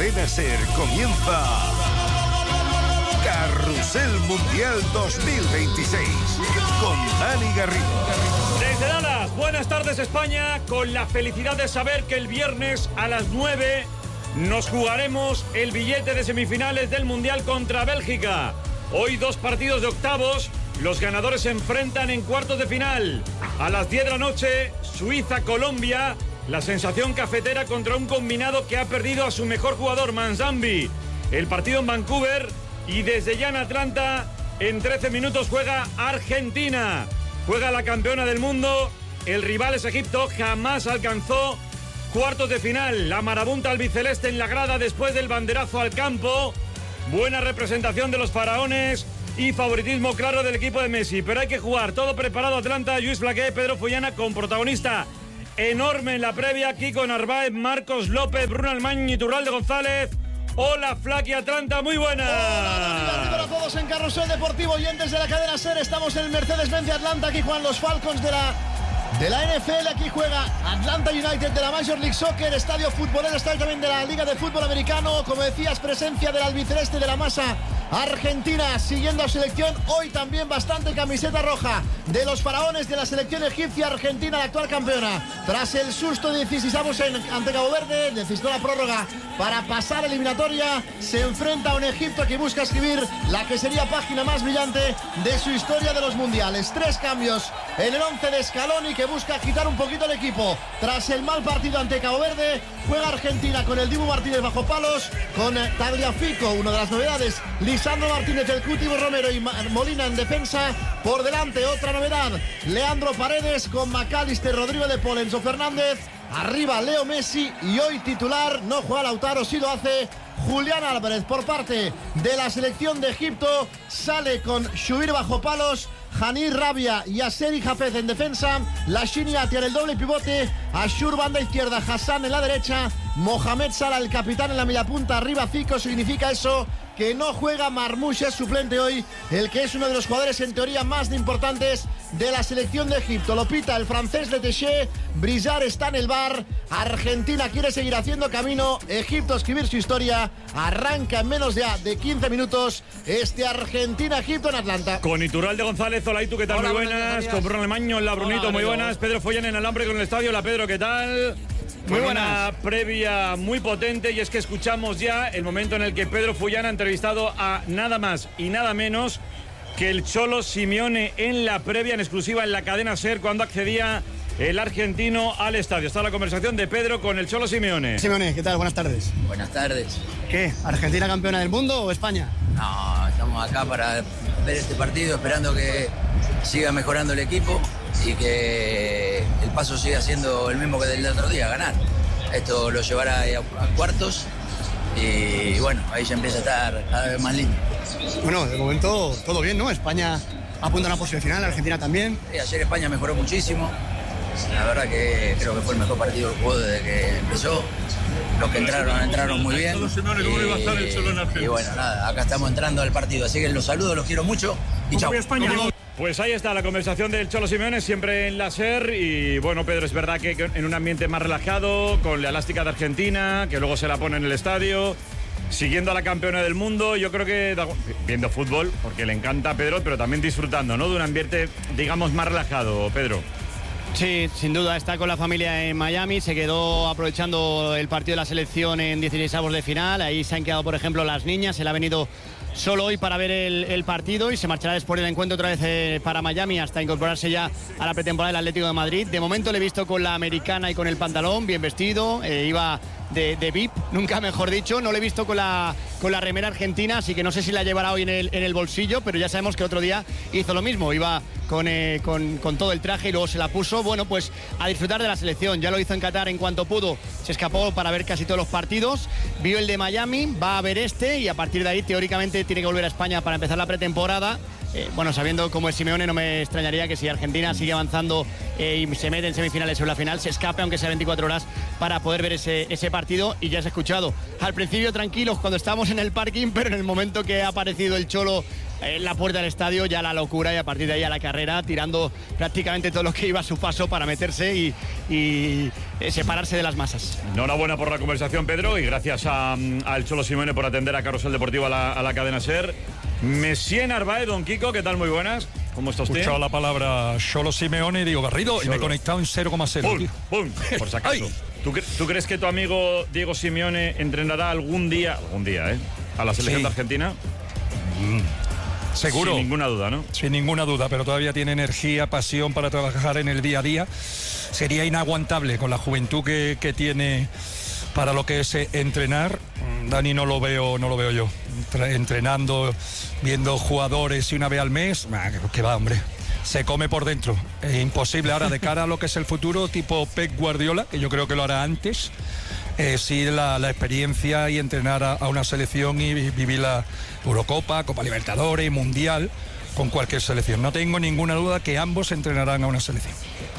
Cadena SER comienza Carrusel Mundial 2026 con Dani Garrido. Desde Dallas, buenas tardes España, con la felicidad de saber que el viernes a las 9 nos jugaremos el billete de semifinales del Mundial contra Bélgica. Hoy 2 partidos de octavos, los ganadores se enfrentan en cuartos de final. A las 10 de la noche, Suiza-Colombia, la sensación cafetera contra un combinado que ha perdido a su mejor jugador, Manzambi. El partido en Vancouver y desde ya en Atlanta, en 13 minutos juega Argentina. Juega la campeona del mundo, el rival es Egipto, jamás alcanzó cuartos de final. La marabunta albiceleste en la grada después del banderazo al campo. Buena representación de los faraones y favoritismo claro del equipo de Messi. Pero hay que jugar, todo preparado Atlanta, Lluís Flaqué, Pedro Follana con protagonista enorme en la previa, Kiko Narváez, Marcos López, Bruno Almañ y Turralde González. Hola Flaqui Atlanta, muy buenas. Hola a todos en Carrusel Deportivo, oyentes de la cadena SER. Estamos en el Mercedes-Benz de Atlanta, aquí juegan los Falcons de la NFL, aquí juega Atlanta United de la Major League Soccer, estadio futbolero, estadio también de la Liga de Fútbol Americano. Como decías, presencia del albiceleste de la masa argentina siguiendo a selección. Hoy también bastante camiseta roja de los faraones de la selección egipcia. Argentina, la actual campeona, tras el susto de 16avos ante Cabo Verde, necesitó la prórroga para pasar eliminatoria. Se enfrenta a un Egipto que busca escribir la que sería página más brillante de su historia de los mundiales. 3 cambios en el 11 de Scaloni, que busca agitar un poquito el equipo tras el mal partido ante Cabo Verde. Juega Argentina con el Dibu Martínez bajo palos, con Tagliafico, una de las novedades, Lisandro Martínez, el Cuti Romero y Molina en defensa. Por delante, otra novedad, Leandro Paredes con McAllister, Rodrigo de Paul, Enzo Fernández. Arriba Leo Messi y hoy titular, no juega Lautaro, sí lo hace Julián Álvarez. Por parte de la selección de Egipto, sale con Shubir bajo palos, Hanir Rabia y Aseri Hafez en defensa, Lashini Atiar el doble pivote, Ashur banda izquierda, Hassan en la derecha, Mohamed Salah el capitán en la media punta. Arriba Zico, significa eso que no juega Marmoush, es suplente hoy, el que es uno de los jugadores en teoría más importantes de la selección de Egipto. Lo pita el francés Letéché, Brizard está en el bar. Argentina quiere seguir haciendo camino, Egipto escribir su historia. Arranca en menos ya de 15 minutos este Argentina-Egipto en Atlanta. Con Iturralde González, hola, ¿y tú qué tal? Hola, muy buenas. Con Bruno Almaño, hola Brunito, hola, muy buenas. Pedro Follán en alambre con el estadio, hola Pedro, ¿qué tal? Muy buena. Una previa muy potente, y es que escuchamos ya el momento en el que Pedro Follán ha entrevistado a nada más y nada menos que el Cholo Simeone en la previa, en exclusiva en la cadena SER, cuando accedía el argentino al estadio. Está la conversación de Pedro con el Cholo Simeone. Simeone, ¿qué tal? Buenas tardes. Buenas tardes. ¿Qué? ¿Argentina campeona del mundo o España? No, estamos acá para ver este partido, esperando que siga mejorando el equipo y que el paso siga siendo el mismo que del otro día, ganar. Esto lo llevará a cuartos y bueno, ahí ya empieza a estar cada vez más lindo. Bueno, de momento todo bien, ¿no? España apunta a una posible final, Argentina también. Sí, ayer España mejoró muchísimo. La verdad que creo que fue el mejor partido que jugó desde que empezó. Los que entraron muy bien. Y bueno, nada, acá estamos entrando al partido. Así que los saludo, los quiero mucho y chao. Pues ahí está la conversación del Cholo Simeone, siempre en la SER. Y bueno, Pedro, es verdad que en un ambiente más relajado, con la elástica de Argentina, que luego se la pone en el estadio, siguiendo a la campeona del mundo. Yo creo que viendo fútbol, porque le encanta a Pedro, pero también disfrutando, ¿no?, de un ambiente, digamos, más relajado, Pedro. Sí, sin duda, está con la familia en Miami, se quedó aprovechando el partido de la selección en 16avos de final. Ahí se han quedado, por ejemplo, las niñas, se le ha venido solo hoy para ver el partido y se marchará después del encuentro otra vez para Miami hasta incorporarse ya a la pretemporada del Atlético de Madrid. De momento le he visto con la americana y con el pantalón, bien vestido, iba de VIP, nunca mejor dicho. No le he visto con la remera argentina, así que no sé si la llevará hoy en el bolsillo, pero ya sabemos que otro día hizo lo mismo, iba con todo el traje y luego se la puso. Bueno, pues a disfrutar de la selección, ya lo hizo en Qatar en cuanto pudo, se escapó para ver casi todos los partidos, vio el de Miami, va a ver este y a partir de ahí teóricamente tiene que volver a España para empezar la pretemporada. Bueno, sabiendo cómo es Simeone, no me extrañaría que si Argentina sigue avanzando y se mete en semifinales o en la final, se escape, aunque sea 24 horas, para poder ver ese partido. Y ya has escuchado, al principio tranquilos cuando estábamos en el parking, pero en el momento que ha aparecido el Cholo en la puerta del estadio, ya la locura y a partir de ahí a la carrera, tirando prácticamente todo lo que iba a su paso para meterse y separarse de las masas. Enhorabuena por la conversación, Pedro, y gracias al Cholo Simeone por atender a Carrusel Deportivo a la cadena SER. Messier Narváez, don Kiko, ¿qué tal? Muy buenas. ¿Cómo está usted? He escuchado la palabra Cholo Simeone y digo Garrido, Cholo. Y me he conectado en 0,0. ¡Pum! ¡Pum! Por si acaso. ¿Tú crees que tu amigo Diego Simeone entrenará algún día, a la selección de Argentina? Seguro. Sin ninguna duda, ¿no? Sin ninguna duda, pero todavía tiene energía, pasión para trabajar en el día a día. Sería inaguantable con la juventud que tiene para lo que es entrenar. Dani no lo veo yo. Entrenando, viendo jugadores y una vez al mes, que va, hombre. Se come por dentro. Es imposible ahora de cara a lo que es el futuro, tipo Pep Guardiola, que yo creo que lo hará antes. Sí, la experiencia y entrenar a una selección y vivir la Eurocopa, Copa Libertadores, Mundial, con cualquier selección. No tengo ninguna duda que ambos entrenarán a una selección.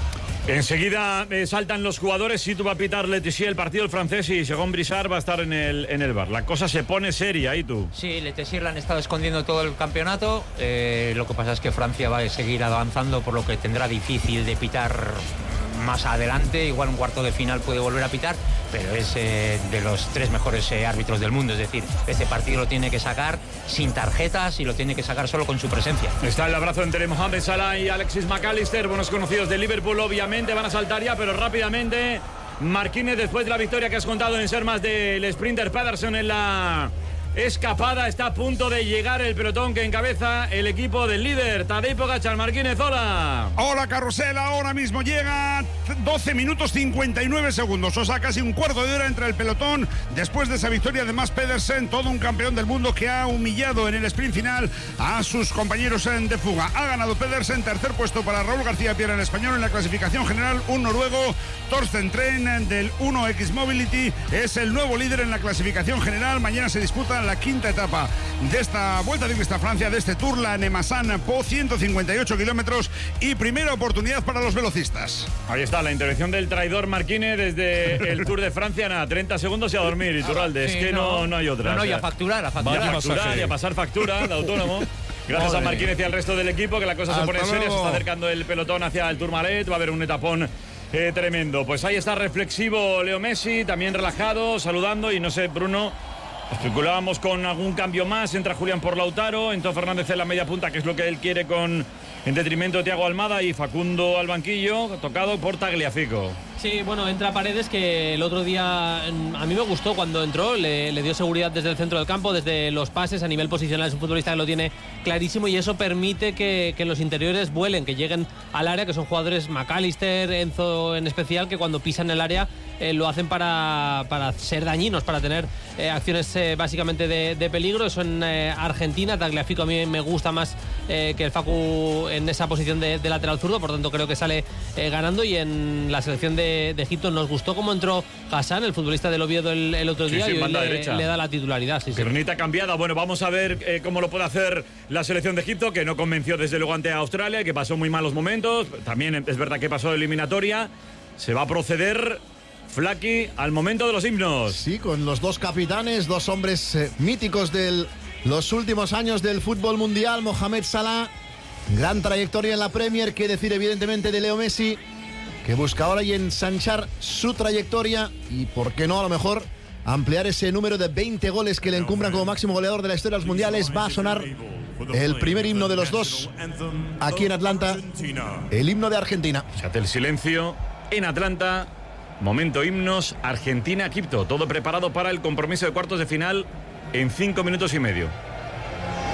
Enseguida saltan los jugadores. Si tú va a pitar Letizier el partido, el francés, y Segón Brissard va a estar en el bar. La cosa se pone seria, ¿y tú? Sí, Letizier la han estado escondiendo todo el campeonato. Lo que pasa es que Francia va a seguir avanzando, por lo que tendrá difícil de pitar más adelante. Igual un cuarto de final puede volver a pitar, pero es de los 3 mejores árbitros del mundo. Es decir, este partido lo tiene que sacar sin tarjetas y lo tiene que sacar solo con su presencia. Está el abrazo entre Mohamed Salah y Alexis McAllister, buenos conocidos de Liverpool. Obviamente van a saltar ya, pero rápidamente Marquínez, después de la victoria que has contado en ser más del sprinter Pedersen en la escapada, está a punto de llegar el pelotón que encabeza el equipo del líder Tadej Pogačar. Marquínez, hola. Hola, Carrusel, ahora mismo llega 12 minutos 59 segundos, o sea, casi un cuarto de hora entre el pelotón después de esa victoria de Mads Pedersen, todo un campeón del mundo que ha humillado en el sprint final a sus compañeros de fuga. Ha ganado Pedersen, tercer puesto para Raúl García Piera, el español. En la clasificación general, un noruego, Torsten Tren del 1X Mobility, es el nuevo líder en la clasificación general. Mañana se disputa la quinta etapa de esta Vuelta Ciclista a Francia, de este Tour, la Nemasan-Po, 158 kilómetros y primera oportunidad para los velocistas. Ahí está la intervención del traidor Marquínez desde el Tour de Francia. Nada, 30 segundos y a dormir, Iturralde. Sí, es que no hay otra. No, y a facturar. Y a pasar factura de autónomo. Gracias a Marquínez y al resto del equipo, que la cosa se pone seria. Se está acercando el pelotón hacia el Tourmalet. Va a haber un etapón tremendo. Pues ahí está reflexivo Leo Messi, también relajado, saludando. Y no sé, Bruno, especulábamos con algún cambio más. Entra Julián por Lautaro, entró Fernández en la media punta, que es lo que él quiere, en detrimento de Thiago Almada, y Facundo al banquillo, tocado por Tagliafico. Sí, bueno, entra Paredes, que el otro día a mí me gustó cuando entró, le dio seguridad desde el centro del campo, desde los pases, a nivel posicional es un futbolista que lo tiene clarísimo, y eso permite que los interiores vuelen, que lleguen al área, que son jugadores McAllister, Enzo en especial, que cuando pisan el área lo hacen para ser dañinos, para tener acciones básicamente de peligro. Eso en Argentina, Tagliafico a mí me gusta más que el Facu en esa posición de lateral zurdo, por tanto creo que sale ganando. Y en la selección de Egipto nos gustó cómo entró Hassan, el futbolista del Oviedo, el otro día, y hoy le da la titularidad. Piernita cambiada. Bueno, vamos a ver cómo lo puede hacer la selección de Egipto, que no convenció desde luego ante Australia, que pasó muy malos momentos. También es verdad que pasó eliminatoria. Se va a proceder, Flaki, al momento de los himnos. Sí, con los dos capitanes, dos hombres míticos de los últimos años del fútbol mundial. Mohamed Salah, gran trayectoria en la Premier, que decir evidentemente de Leo Messi, que busca ahora y ensanchar su trayectoria y, por qué no, a lo mejor ampliar ese número de 20 goles que le encumbran como máximo goleador de la historia de los mundiales. Va a sonar el primer himno de los dos aquí en Atlanta, el himno de Argentina. Se hace el silencio en Atlanta. Momento himnos, Argentina-Egipto. Todo preparado para el compromiso de cuartos de final en 5 minutos y medio.